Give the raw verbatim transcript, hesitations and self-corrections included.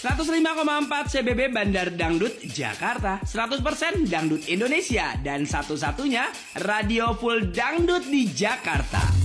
seratus lima koma empat C B B Bandar Dangdut Jakarta, seratus persen Dangdut Indonesia, dan satu-satunya radio full dangdut di Jakarta.